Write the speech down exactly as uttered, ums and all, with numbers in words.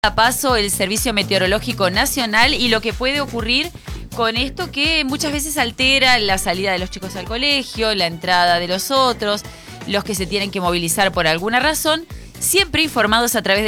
A paso el Servicio Meteorológico Nacional y lo que puede ocurrir con esto que muchas veces altera la salida de los chicos al colegio, la entrada de los otros, los que se tienen que movilizar por alguna razón, siempre informados a través de